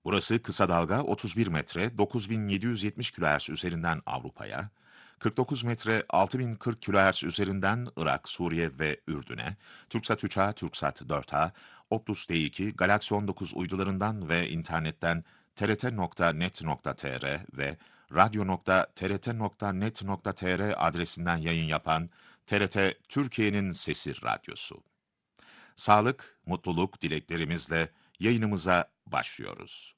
Burası kısa dalga 31 metre 9770 kHz üzerinden Avrupa'ya, 49 metre 6040 kHz üzerinden Irak, Suriye ve Ürdün'e, Türksat 3A, Türksat 4A, Optus D2, Galaxy 19 uydularından ve internetten trt.net.tr ve radyo.trt.net.tr adresinden yayın yapan TRT Türkiye'nin Sesi Radyosu. Sağlık, mutluluk dileklerimizle yayınımıza başlıyoruz.